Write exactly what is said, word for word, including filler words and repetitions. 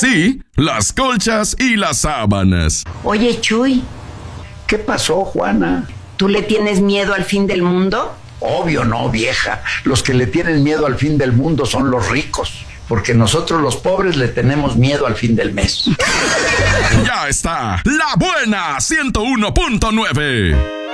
Sí, las colchas y las sábanas. Oye, Chuy, ¿Qué pasó, Juana? ¿tú le tienes miedo al fin del mundo? Obvio no, vieja. Los que le tienen miedo al fin del mundo son los ricos, porque nosotros los pobres le tenemos miedo al fin del mes. Ya está, La Buena ciento uno punto nueve.